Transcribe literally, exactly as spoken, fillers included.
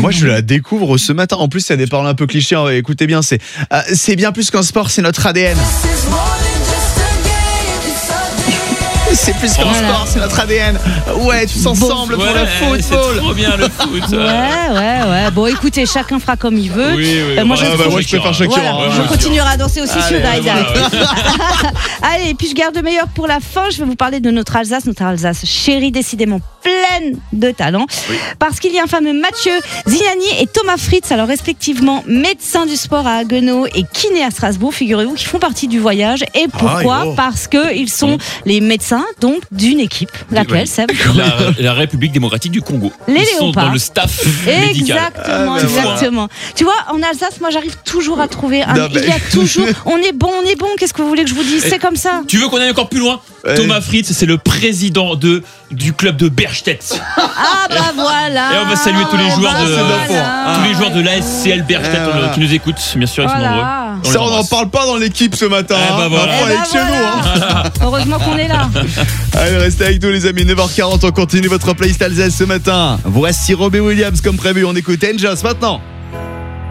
Moi, je la découvre ce matin. En plus, il y a des paroles un peu clichés. Écoutez bien, c'est euh, c'est bien plus qu'un sport, c'est notre A D N. C'est plus qu'un Voilà. sport, c'est notre A D N. Ouais, tous ensemble Bon, pour ouais, le football. C'est trop bien le foot. Ouais, ouais, ouais. Bon, écoutez, chacun fera comme il veut. Oui, oui. Euh, moi, je Ah, bah, moi, je préfère Shakira. Voilà, hein. je ouais, continuerai à danser aussi sur Allez, Die voilà, Die. Allez, et puis je garde le meilleur pour la fin. Je vais vous parler de notre Alsace, notre Alsace chérie, décidément pleine de talent. Oui. Parce qu'il y a un fameux Mathieu Zignani et Thomas Fritz, alors respectivement médecins du sport à Haguenau et kiné à Strasbourg, figurez-vous, qui font partie du voyage. Et pourquoi Ah, oh. Parce qu'ils sont les médecins donc d'une équipe, laquelle, Oui. Seb La, la République démocratique du Congo. Les Ils sont léopards. dans le staff médical. Exactement, Ah, bah, exactement. Tu vois, en Alsace, moi, j'arrive toujours à trouver un. Non, Il y a mais- toujours. On est bon, on est bon. Qu'est-ce que vous voulez que je vous dise ? C'est comme ça. Tu veux qu'on aille encore plus loin ? Ouais. Thomas Fritz, c'est le président de, du club de Bergstedt. Ah bah voilà. Et on va saluer tous les Ouais, joueurs bah de- voilà. Tous les joueurs de l'A S C L Bergstedt Ah, voilà. qui nous écoutent, bien sûr, ils sont nombreux. Voilà. On les Ça, on n'en embrasse. parle pas dans l'équipe ce matin. Eh bah, hein. voilà. Faut Eh aller bah chez nous. Hein. voilà. Heureusement qu'on est là. Allez, restez avec nous les amis, neuf heures quarante, on continue votre playlist Alsace ce matin. Voici Robbie Williams comme prévu, on écoute Angels maintenant.